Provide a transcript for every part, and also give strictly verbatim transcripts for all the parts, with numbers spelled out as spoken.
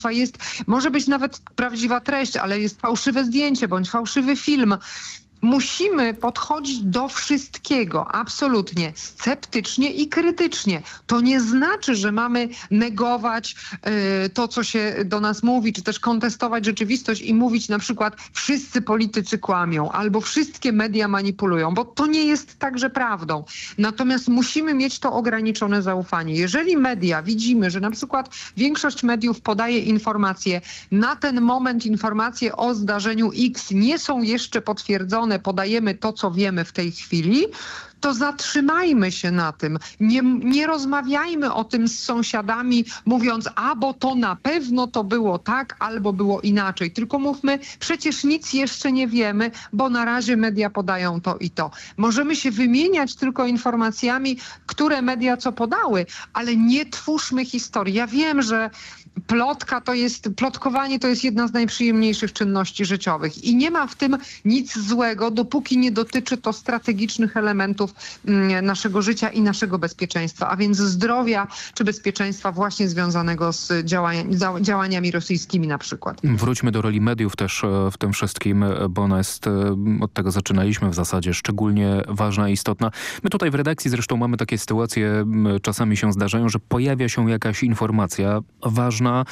jest, może być nawet prawdziwa treść, ale jest fałszywe zdjęcie bądź fałszywy film. Musimy podchodzić do wszystkiego absolutnie sceptycznie i krytycznie. To nie znaczy, że mamy negować y, to, co się do nas mówi, czy też kontestować rzeczywistość i mówić na przykład wszyscy politycy kłamią albo wszystkie media manipulują, bo to nie jest także prawdą. Natomiast musimy mieć to ograniczone zaufanie. Jeżeli media widzimy, że na przykład większość mediów podaje informacje, na ten moment informacje o zdarzeniu X nie są jeszcze potwierdzone, podajemy to, co wiemy w tej chwili, to zatrzymajmy się na tym. Nie, nie rozmawiajmy o tym z sąsiadami, mówiąc, a bo to na pewno to było tak, albo było inaczej. Tylko mówmy, przecież nic jeszcze nie wiemy, bo na razie media podają to i to. Możemy się wymieniać tylko informacjami, które media co podały, ale nie twórzmy historii. Ja wiem, że plotka to jest, plotkowanie to jest jedna z najprzyjemniejszych czynności życiowych i nie ma w tym nic złego, dopóki nie dotyczy to strategicznych elementów naszego życia i naszego bezpieczeństwa, a więc zdrowia czy bezpieczeństwa właśnie związanego z działania, działaniami rosyjskimi na przykład. Wróćmy do roli mediów też w tym wszystkim, bo ona jest, od tego zaczynaliśmy w zasadzie, szczególnie ważna i istotna. My tutaj w redakcji zresztą mamy takie sytuacje, czasami się zdarzają, że pojawia się jakaś informacja ważna,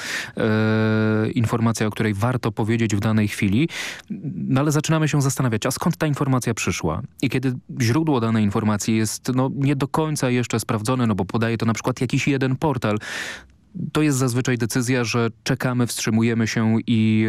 e, informacja, o której warto powiedzieć w danej chwili, no ale zaczynamy się zastanawiać, a skąd ta informacja przyszła? I kiedy źródło danej informacji jest no, nie do końca jeszcze sprawdzone, no bo podaje to na przykład jakiś jeden portal, to jest zazwyczaj decyzja, że czekamy, wstrzymujemy się i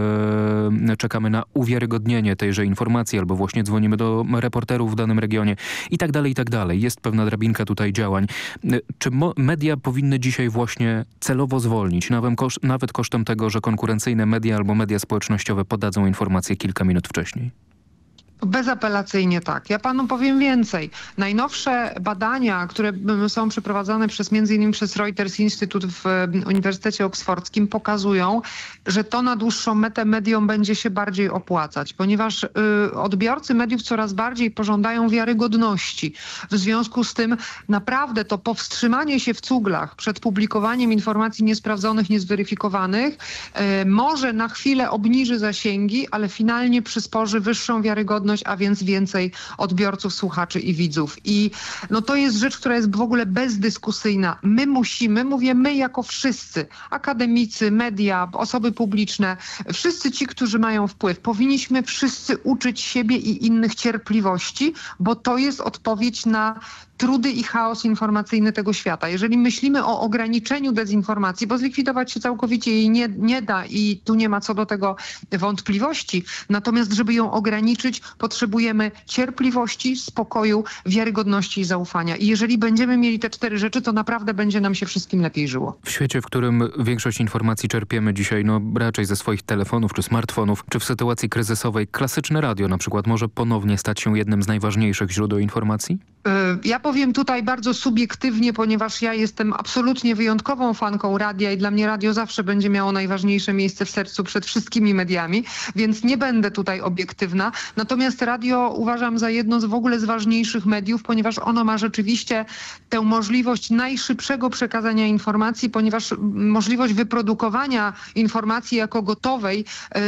e, czekamy na uwiarygodnienie tejże informacji albo właśnie dzwonimy do reporterów w danym regionie i tak dalej, i tak dalej. Jest pewna drabinka tutaj działań. Czy media powinny dzisiaj właśnie celowo zwolnić, nawet, koszt, nawet kosztem tego, że konkurencyjne media albo media społecznościowe podadzą informacje kilka minut wcześniej? Bezapelacyjnie tak. Ja panu powiem więcej. Najnowsze badania, które są przeprowadzane przez między innymi przez Reuters Instytut w Uniwersytecie Oksfordzkim pokazują, że to na dłuższą metę mediom będzie się bardziej opłacać, ponieważ y, odbiorcy mediów coraz bardziej pożądają wiarygodności. W związku z tym naprawdę to powstrzymanie się w cuglach przed publikowaniem informacji niesprawdzonych, niezweryfikowanych y, może na chwilę obniży zasięgi, ale finalnie przysporzy wyższą wiarygodność, a więc więcej odbiorców, słuchaczy i widzów. I no to jest rzecz, która jest w ogóle bezdyskusyjna. My musimy, mówię my jako wszyscy, akademicy, media, osoby publiczne, wszyscy ci, którzy mają wpływ, powinniśmy wszyscy uczyć siebie i innych cierpliwości, bo to jest odpowiedź na trudy i chaos informacyjny tego świata. Jeżeli myślimy o ograniczeniu dezinformacji, bo zlikwidować się całkowicie jej nie, nie da i tu nie ma co do tego wątpliwości, natomiast żeby ją ograniczyć, potrzebujemy cierpliwości, spokoju, wiarygodności i zaufania. I jeżeli będziemy mieli te cztery rzeczy, to naprawdę będzie nam się wszystkim lepiej żyło. W świecie, w którym większość informacji czerpiemy dzisiaj, no raczej ze swoich telefonów czy smartfonów, czy w sytuacji kryzysowej klasyczne radio na przykład może ponownie stać się jednym z najważniejszych źródeł informacji? Ja powiem tutaj bardzo subiektywnie, ponieważ ja jestem absolutnie wyjątkową fanką radia i dla mnie radio zawsze będzie miało najważniejsze miejsce w sercu przed wszystkimi mediami, więc nie będę tutaj obiektywna. Natomiast radio uważam za jedno z w ogóle z ważniejszych mediów, ponieważ ono ma rzeczywiście tę możliwość najszybszego przekazania informacji, ponieważ możliwość wyprodukowania informacji jako gotowej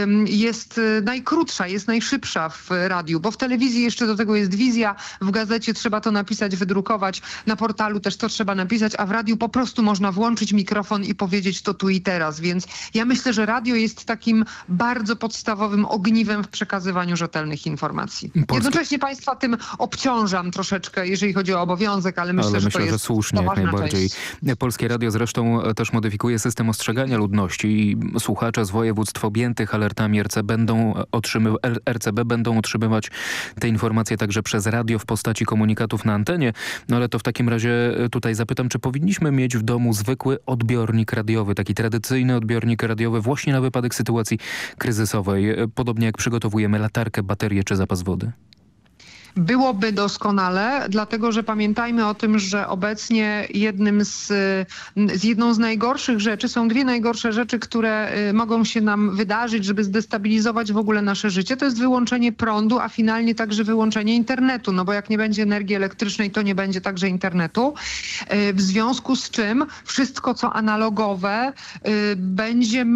jest najkrótsza, jest najszybsza w radiu, bo w telewizji jeszcze do tego jest wizja, w gazecie trzeba to napisać, wydrukować, na portalu też to trzeba napisać, a w radiu po prostu można włączyć mikrofon i powiedzieć to tu i teraz, więc ja myślę, że radio jest takim bardzo podstawowym ogniwem w przekazywaniu rzetelnych informacji. Polskie... Jednocześnie państwa tym obciążam troszeczkę, jeżeli chodzi o obowiązek, ale myślę, ale że myślę, to jest że słusznie jak najbardziej. Część. Polskie Radio zresztą też modyfikuje system ostrzegania ludności i słuchacze z województw objętych alertami R C B będą, otrzymy... R C B będą otrzymywać te informacje także przez radio w postaci komunikatów na antenie. No ale to w takim razie tutaj zapytam, czy powinniśmy mieć w domu zwykły odbiornik radiowy, taki tradycyjny odbiornik radiowy właśnie na wypadek sytuacji kryzysowej, podobnie jak przygotowujemy latarkę, baterię czy zapas wody? Byłoby doskonale, dlatego że pamiętajmy o tym, że obecnie jednym z, z jedną z najgorszych rzeczy, są dwie najgorsze rzeczy, które mogą się nam wydarzyć, żeby zdestabilizować w ogóle nasze życie. To jest wyłączenie prądu, a finalnie także wyłączenie internetu, no bo jak nie będzie energii elektrycznej, to nie będzie także internetu. W związku z czym wszystko, co analogowe, będzie